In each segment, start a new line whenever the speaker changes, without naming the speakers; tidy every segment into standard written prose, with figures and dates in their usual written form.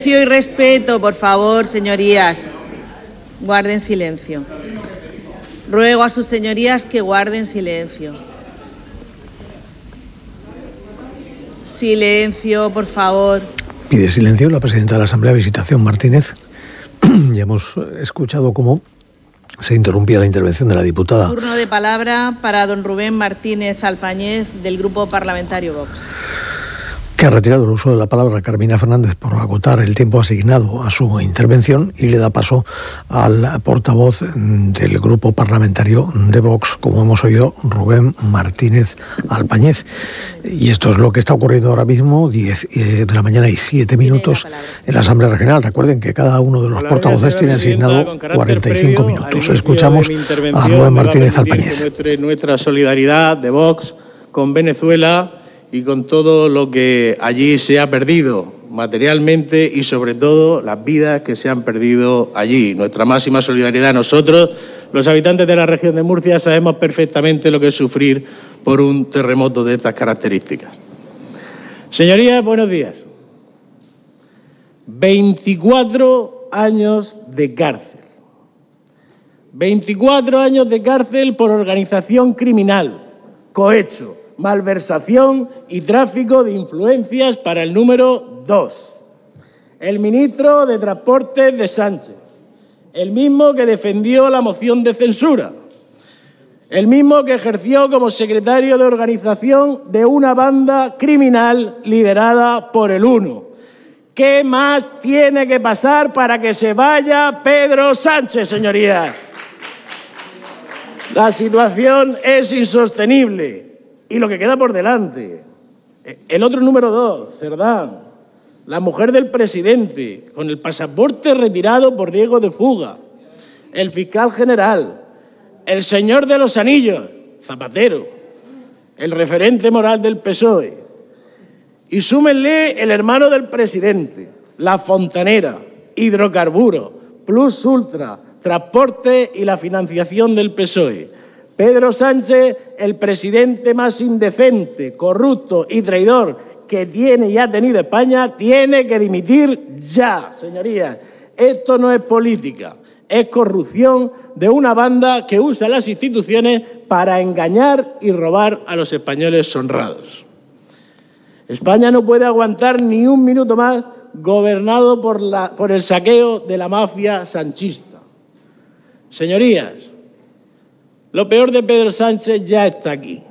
Y respeto, por favor, señorías. Guarden silencio. Ruego a sus señorías que guarden silencio. Silencio, por favor.
Pide silencio la presidenta de la Asamblea, Visitación Martínez. Ya hemos escuchado cómo se interrumpía la intervención de la diputada.
Turno de palabra para don Rubén Martínez Alpañez, del Grupo Parlamentario Vox.
Que ha retirado el uso de la palabra Carmina Fernández por agotar el tiempo asignado a su intervención y le da paso al portavoz del Grupo Parlamentario de Vox, como hemos oído, Rubén Martínez Alpañez. Y esto es lo que está ocurriendo ahora mismo, 10 de la mañana y 7 minutos en la Asamblea Regional. Recuerden que cada uno de los portavoces tiene asignado 45 minutos. Escuchamos a Rubén Martínez Alpañez.
Nuestra solidaridad de Vox con Venezuela y con todo lo que allí se ha perdido materialmente y sobre todo las vidas que se han perdido allí. Nuestra máxima solidaridad. Nosotros, los habitantes de la región de Murcia, sabemos perfectamente lo que es sufrir por un terremoto de estas características. Señorías, buenos días. 24 años de cárcel. 24 años de cárcel por organización criminal, cohecho, malversación y tráfico de influencias para el número 2. El ministro de Transportes de Sánchez, el mismo que defendió la moción de censura, el mismo que ejerció como secretario de organización de una banda criminal liderada por el UNO. ¿Qué más tiene que pasar para que se vaya Pedro Sánchez, señorías? La situación es insostenible. Y lo que queda por delante. El otro número 2, Cerdán, la mujer del presidente, con el pasaporte retirado por riesgo de fuga, el fiscal general, el señor de los anillos, Zapatero, el referente moral del PSOE. Y súmenle el hermano del presidente, la fontanera, hidrocarburos, Plus Ultra, transporte y la financiación del PSOE. Pedro Sánchez, el presidente más indecente, corrupto y traidor que tiene y ha tenido España, tiene que dimitir ya, señorías. Esto no es política, es corrupción de una banda que usa las instituciones para engañar y robar a los españoles honrados. España no puede aguantar ni un minuto más gobernado por el saqueo de la mafia sanchista. Señorías, lo peor de Pedro Sánchez ya está aquí.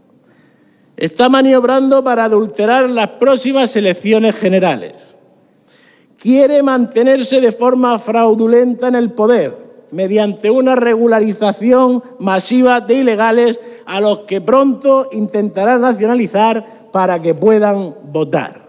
Está maniobrando para adulterar las próximas elecciones generales. Quiere mantenerse de forma fraudulenta en el poder, mediante una regularización masiva de ilegales a los que pronto intentará nacionalizar para que puedan votar.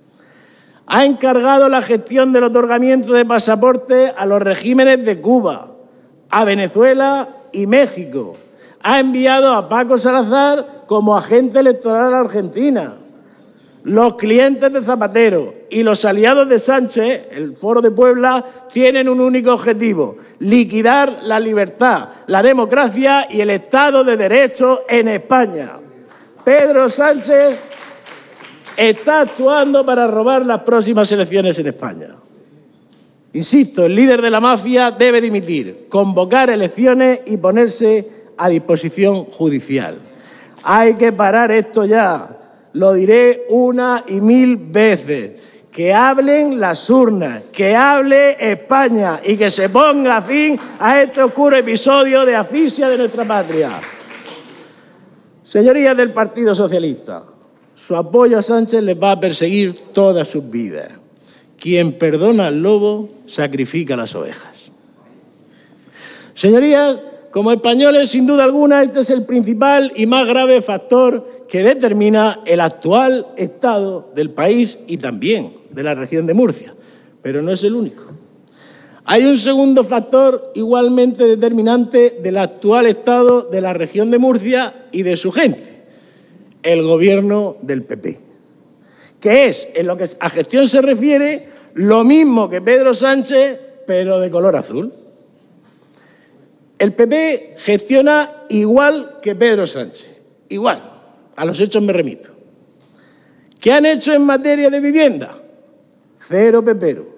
Ha encargado la gestión del otorgamiento de pasaportes a los regímenes de Cuba, a Venezuela y México. Ha enviado a Paco Salazar como agente electoral a Argentina. Los clientes de Zapatero y los aliados de Sánchez, el Foro de Puebla, tienen un único objetivo: liquidar la libertad, la democracia y el Estado de Derecho en España. Pedro Sánchez está actuando para robar las próximas elecciones en España. Insisto, el líder de la mafia debe dimitir, convocar elecciones y ponerse a disposición judicial. Hay que parar esto ya. Lo diré una y mil veces. Que hablen las urnas, que hable España y que se ponga fin a este oscuro episodio de asfixia de nuestra patria. Señorías del Partido Socialista, su apoyo a Sánchez les va a perseguir todas sus vidas. Quien perdona al lobo, sacrifica las ovejas. Señorías, como españoles, sin duda alguna, este es el principal y más grave factor que determina el actual estado del país y también de la región de Murcia. Pero no es el único. Hay un segundo factor igualmente determinante del actual estado de la región de Murcia y de su gente: el gobierno del PP. Que es, en lo que a gestión se refiere, lo mismo que Pedro Sánchez, pero de color azul. El PP gestiona igual que Pedro Sánchez, igual, a los hechos me remito. ¿Qué han hecho en materia de vivienda? cero pepero.